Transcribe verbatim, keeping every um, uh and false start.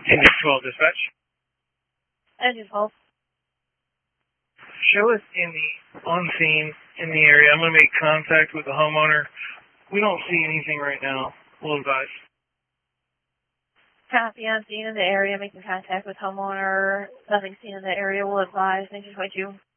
Engine twelve dispatch. Engine twelve. Show us in the on scene in the area. I'm going to make contact with the homeowner. We don't see anything right now. We'll advise. Copy, I'm seen in the area, making contact with homeowner. Nothing seen in the area, we'll advise. Engine twenty-two.